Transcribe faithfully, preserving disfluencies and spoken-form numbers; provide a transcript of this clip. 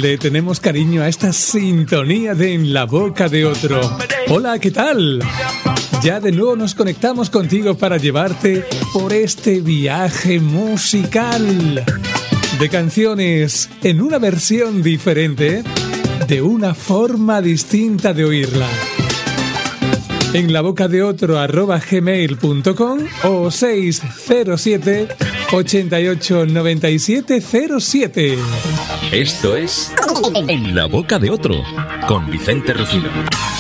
Le tenemos cariño a esta sintonía de En la boca de otro. Hola, ¿qué tal? Ya de nuevo nos conectamos contigo para llevarte por este viaje musical de canciones en una versión diferente, de una forma distinta de oírla. En la boca de otro arroba gmail punto com o seis cero siete, ochenta y ocho, noventa y siete cero siete. Esto es En la boca de otro con Vicente Rufino.